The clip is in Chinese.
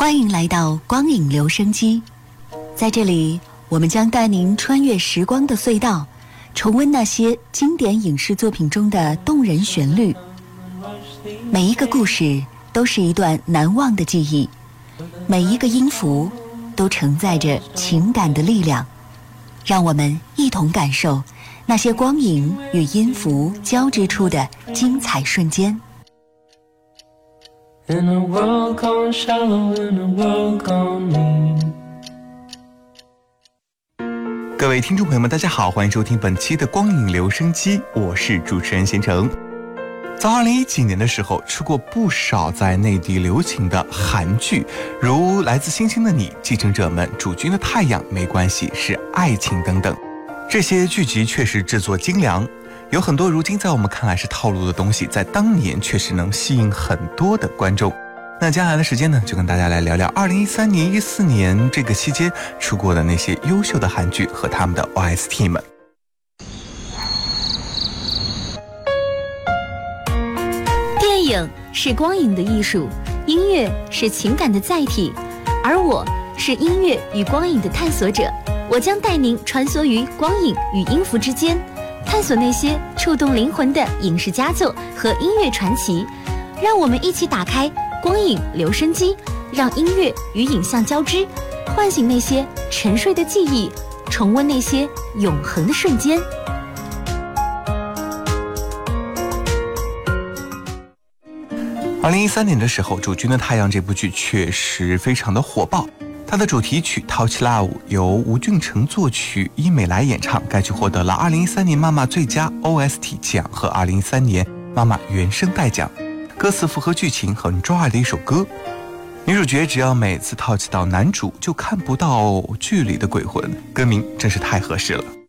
欢迎来到光影留声机，在这里我们将带您穿越时光的隧道，重温那些经典影视作品中的动人旋律。每一个故事都是一段难忘的记忆，每一个音符都承载着情感的力量。让我们一同感受那些光影与音符交织出的精彩瞬间。 In a world gone shallow, in a world gone mean。 各位听众朋友们大家好，欢迎收听本期的光影留声机，我是主持人贤成。在2010年的时候，出过不少在内地流行的韩剧，如来自星星的你、继承者们、主君的太阳、没关系是爱情等等。这些剧集确实制作精良，有很多如今在我们看来是套路的东西，在当年确实能吸引很多的观众。那接下来的时间呢，就跟大家来聊聊2013年、14年这个期间出过的那些优秀的韩剧和他们的 OST 们。 电影是光影的艺术，音乐是情感的载体，而我是音乐与光影的探索者。我将带您穿梭于光影与音符之间，探索那些触动灵魂的影视佳作和音乐传奇。让我们一起打开光影留声机，让音乐与影像交织，唤醒那些沉睡的记忆，重温那些永恒的瞬间。 2013年的时候，主君的太阳这部剧确实非常的火爆。它的主题曲《Touch Love》由吴俊成作曲，伊美来演唱。该剧获得了2013年妈妈最佳 OST 奖和2013年妈妈原声带奖。歌词符合剧情，很抓耳的一首歌。女主角只要每次 touch 到男主，就看不到剧里的鬼魂，歌名真是太合适了。